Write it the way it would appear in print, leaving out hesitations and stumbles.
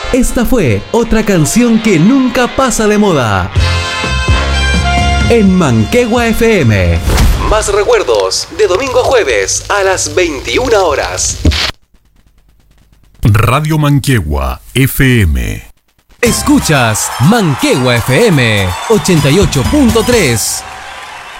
Esta fue otra canción que nunca pasa de moda. En Manquehue FM. Más recuerdos de domingo a jueves a las 21 horas. Radio Manquehue FM. Escuchas Manquehue FM 88.3.